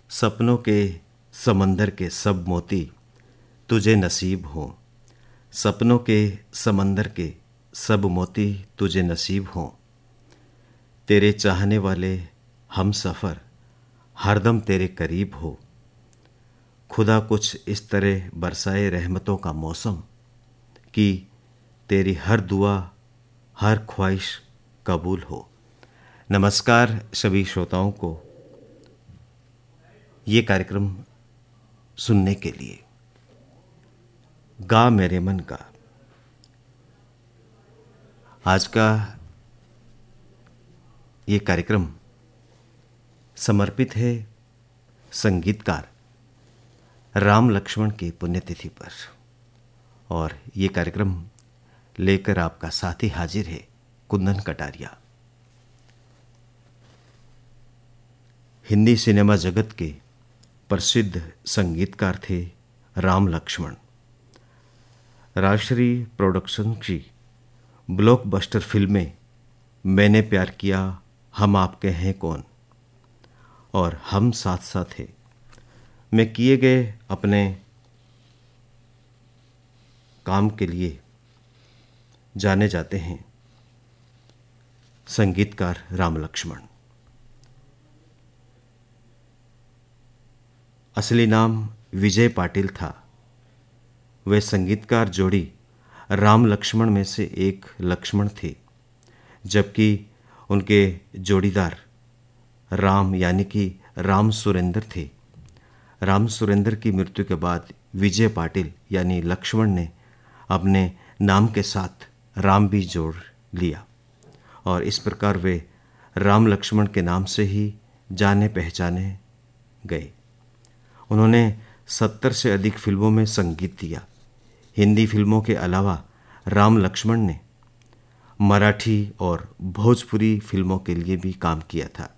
सपनों के समंदर के सब मोती तुझे नसीब हों। सपनों के समंदर के सब मोती तुझे नसीब हों। तेरे चाहने वाले हम सफ़र हरदम तेरे करीब हो। खुदा कुछ इस तरह बरसाए रहमतों का मौसम कि तेरी हर दुआ हर ख्वाहिश कबूल हो। नमस्कार सभी श्रोताओं को ये कार्यक्रम सुनने के लिए। गा मेरे मन का आज का ये कार्यक्रम समर्पित है संगीतकार राम लक्ष्मण की पुण्यतिथि पर, और ये कार्यक्रम लेकर आपका साथी हाजिर है कुंदन कटारिया। हिंदी सिनेमा जगत के प्रसिद्ध संगीतकार थे राम लक्ष्मण। राजश्री प्रोडक्शन की ब्लॉकबस्टर फिल्में मैंने प्यार किया, हम आपके हैं कौन और हम साथ साथ हैं में किए गए अपने काम के लिए जाने जाते हैं संगीतकार राम लक्ष्मण। असली नाम विजय पाटिल था। वे संगीतकार जोड़ी राम लक्ष्मण में से एक लक्ष्मण थे, जबकि उनके जोड़ीदार राम यानी कि राम सुरेंद्र थे। राम सुरेंद्र की मृत्यु के बाद विजय पाटिल यानी लक्ष्मण ने अपने नाम के साथ राम भी जोड़ लिया, और इस प्रकार वे राम लक्ष्मण के नाम से ही जाने पहचाने गए। उन्होंने 70 से अधिक फिल्मों में संगीत दिया। हिंदी फिल्मों के अलावा राम लक्ष्मण ने मराठी और भोजपुरी फिल्मों के लिए भी काम किया था।